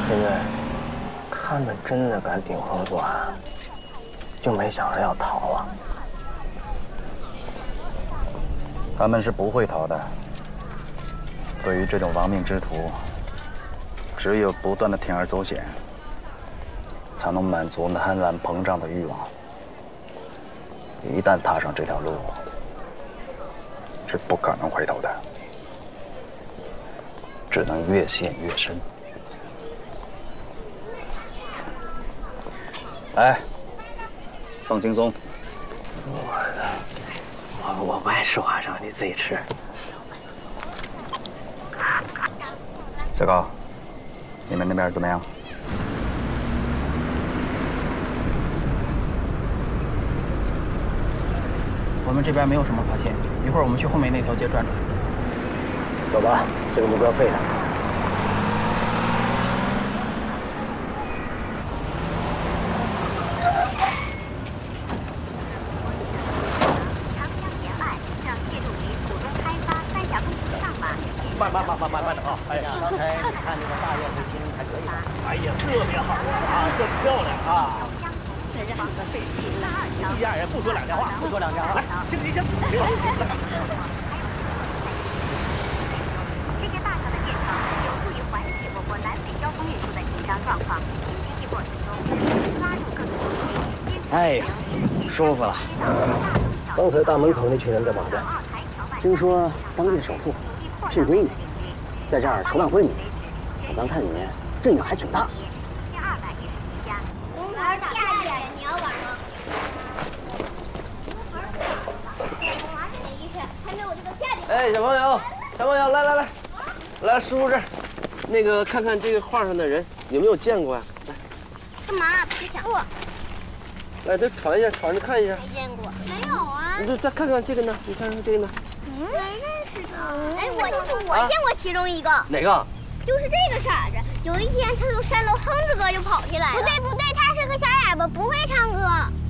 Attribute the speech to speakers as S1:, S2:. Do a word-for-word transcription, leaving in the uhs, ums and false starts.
S1: 现在他们真的敢顶风作案，就没想着要逃啊？
S2: 他们是不会逃的。对于这种亡命之徒，只有不断的铤而走险，才能满足贪婪膨胀的欲望。一旦踏上这条路，是不可能回头的，只能越陷越深。来，放轻松。
S1: 我我不爱吃花生，你自己吃。
S2: 小高，你们那边怎么样？
S3: 我们这边没有什么发现，一会儿我们去后面那条街转转。
S1: 走吧，这个目标非常好。
S4: 慢慢慢慢慢慢的啊！哎呀，刚才你看那个大雁飞行还可以吧？哎呀，特别好啊，这么漂亮啊！
S5: 这让你们费心了。
S4: 一家人不说两家话，不说两家话，来，行行行，行了。
S5: 这些大小的建成有助于缓解我国南北交通运输的紧张状况。经济过程中，抓住各种机遇。
S6: 哎呀，舒服了。
S1: 刚才大门口那群人在忙着，
S6: 听说当地的首富聘闺女，在这儿筹办婚礼。我刚看里面阵仗还挺大。
S5: 红牌大姐姐，你要玩吗？
S7: 哎，小朋友，小朋友，来来来，来叔叔这儿，那个看看这个画上的人有没有见过呀？来，
S5: 干嘛？别抢我！
S7: 来，再传一下，传着看一下。
S5: 没见过，没有啊。
S7: 你就再看看这个呢？你看看这个呢？
S5: 嗯，没认识的。哎，我就是我见过其中一个。
S7: 哪个？
S5: 就是这个色子。有一天，他从三楼哼着歌就跑下来了。不对不对，他是个小哑巴，不会唱歌。